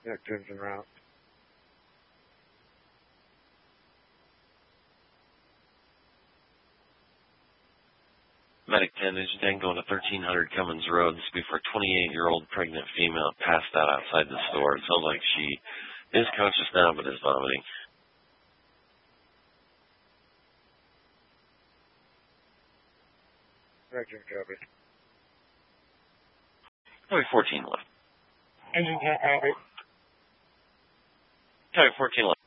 Neptune's en route. Medic 10, Engine 10 going to 1300 Cummins Road. This will be for a 28-year-old pregnant female passed out outside the store. It sounds like she is conscious now but is vomiting. Roger, copy. Copy 14 left. Engine 10, copy. Copy 14 left.